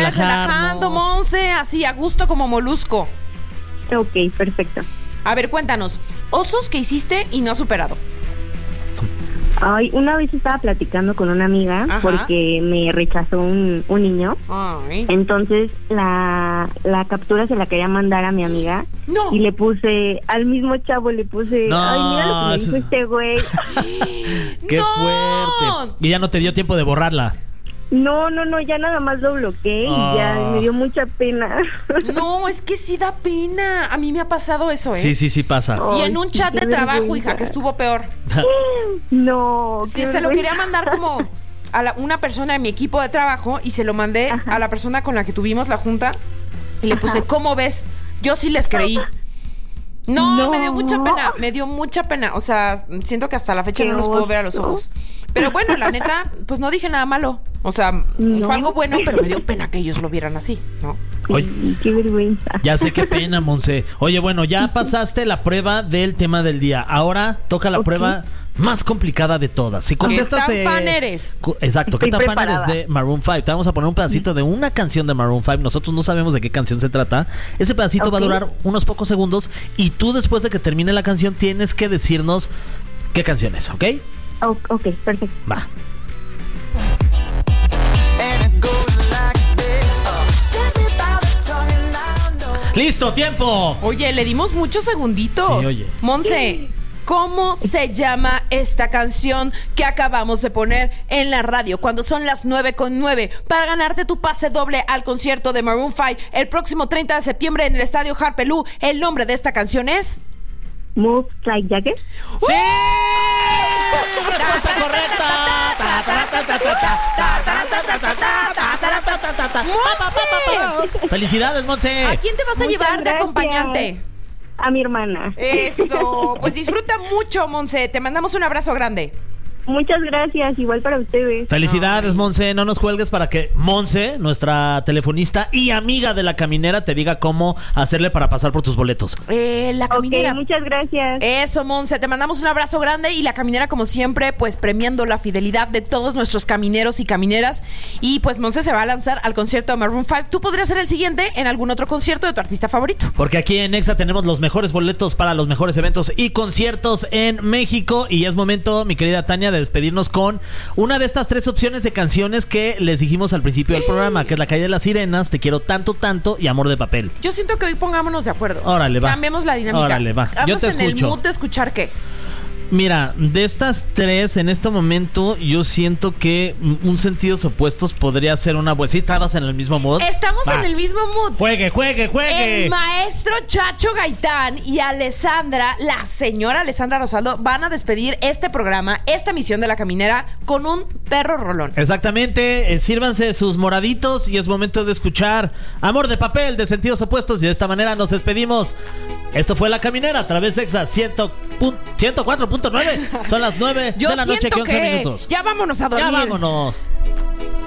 relajando, Monse, así a gusto como molusco. Ok, perfecto. A ver, cuéntanos, osos que hiciste y no has superado. Ay, una vez estaba platicando con una amiga. Ajá. Porque me rechazó un niño. Ay. Entonces la captura se la quería mandar a mi amiga. No. Y le puse, al mismo chavo le puse, no, ay, mira lo que me dijo este güey. ¡Qué fuerte! Y ya no te dio tiempo de borrarla. No, ya nada más lo bloqueé y ya me dio mucha pena. No, es que sí da pena. A mí me ha pasado eso, ¿eh? Sí pasa. Y en un chat de trabajo, hija, que estuvo peor. No. Sí, se lo quería mandar como a una persona de mi equipo de trabajo y se lo mandé a la persona con la que tuvimos la junta y le puse, ¿cómo ves? Yo sí les creí. No, me dio mucha pena. O sea, siento que hasta la fecha no los puedo ver a los ojos. Pero bueno, la neta, pues no dije nada malo. O sea, fue algo bueno, pero me dio pena que ellos lo vieran así, ¿no? Oye, qué vergüenza. Ya sé qué pena, Monse. Oye, bueno, ya pasaste la prueba del tema del día. Ahora toca la prueba más complicada de todas. Si contestas ¿Qué tan fan eres? Exacto, ¿qué tan preparada. fan eres de Maroon 5? Te vamos a poner un pedacito de una canción de Maroon 5. Nosotros no sabemos de qué canción se trata. Ese pedacito va a durar unos pocos segundos y tú, después de que termine la canción, tienes que decirnos qué canción es, ¿ok? Ok, perfecto. Va. ¡Listo! ¡Tiempo! Oye, le dimos muchos segunditos. Sí, oye. Monse, ¿cómo se llama esta canción que acabamos de poner en la radio cuando son las 9:09 para ganarte tu pase doble al concierto de Maroon 5 el próximo 30 de septiembre en el Estadio Harpelú? El nombre de esta canción es... Move Like Jagger. ¡Sí! ¡Respuesta correcta! ¡Monse! ¡Felicidades, Monse! ¿A quién te vas a llevar de gracias. acompañante? A mi hermana. Eso, pues disfruta mucho, Monse. Te mandamos un abrazo grande. Muchas gracias, igual para ustedes. Felicidades, Monse, no nos cuelgues para que Monse, nuestra telefonista y amiga de La Caminera, te diga cómo hacerle para pasar por tus boletos. La Caminera. Ok, muchas gracias. Eso, Monse, te mandamos un abrazo grande y La Caminera, como siempre, pues premiando la fidelidad de todos nuestros camineros y camineras. Y pues Monse se va a lanzar al concierto de Maroon 5. Tú podrías ser el siguiente en algún otro concierto de tu artista favorito. Porque aquí en Exa tenemos los mejores boletos para los mejores eventos y conciertos en México. Y es momento, mi querida Tania, de despedirnos con una de estas 3 opciones de canciones que les dijimos al principio del programa, que es La Calle de las Sirenas, Te quiero tanto, tanto y Amor de papel. Yo siento que hoy pongámonos de acuerdo. Órale, va. Cambiemos la dinámica. Órale, va. Yo te ¿Andas en escucho. el mood de escuchar qué? Mira, de estas 3, en este momento, yo siento que un sentidos opuestos podría ser una buena. ¿Sí estabas en el mismo mood? Estamos Va. en el mismo mood. ¡Juegue! El maestro Chacho Gaitán y Alessandra, la señora Alessandra Rosaldo, van a despedir este programa, esta emisión de La Caminera, con un perro rolón. Exactamente, sírvanse sus moraditos y es momento de escuchar Amor de papel de Sentidos Opuestos y de esta manera nos despedimos. Esto fue La Caminera a través de Exa 104.9. Son las 9 de la noche, 11 minutos. Ya vámonos a dormir. Ya vámonos.